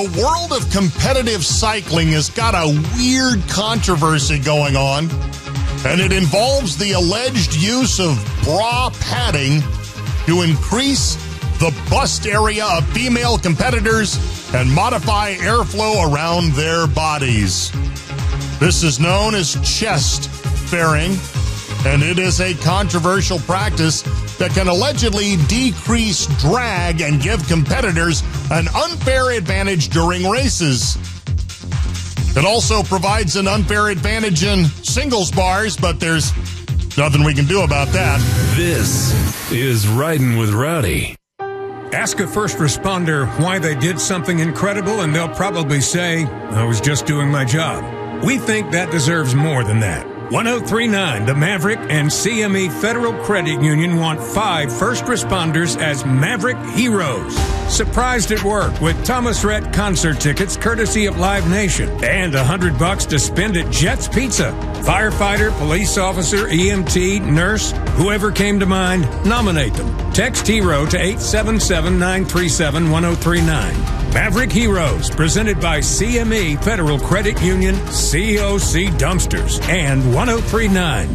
the world of competitive cycling has got a weird controversy going on, and it involves the alleged use of bra padding to increase the bust area of female competitors and modify airflow around their bodies. This is known as chest fairing, and it is a controversial practice that can allegedly decrease drag and give competitors an unfair advantage during races. It also provides an unfair advantage in singles bars, but there's nothing we can do about that. This is Riding with Rowdy. Ask a first responder why they did something incredible, and they'll probably say, I was just doing my job. We think that deserves more than that. 1039, the Maverick and CME Federal Credit Union want 5 first responders as Maverick Heroes. Surprised at work with Thomas Rhett concert tickets courtesy of Live Nation and $100 to spend at Jets Pizza. Firefighter, police officer, EMT, nurse, whoever came to mind, nominate them. Text HERO to 877-937-1039. Maverick Heroes, presented by CME Federal Credit Union, COC Dumpsters, and 1039.